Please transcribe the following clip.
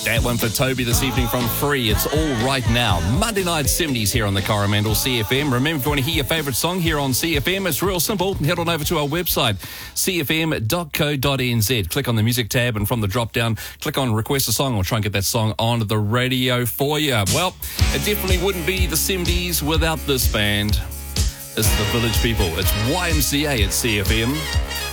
That one for Toby this evening from Free. It's All Right Now. Monday night 70s here on the Coromandel CFM. Remember, if you want to hear your favourite song here on CFM, it's real simple. Head on over to our website, cfm.co.nz. Click on the music tab, and from the drop down, click on request a song. We'll try and get that song on the radio for you. Well, it definitely wouldn't be the 70s without this band. It's the Village People. It's YMCA at CFM.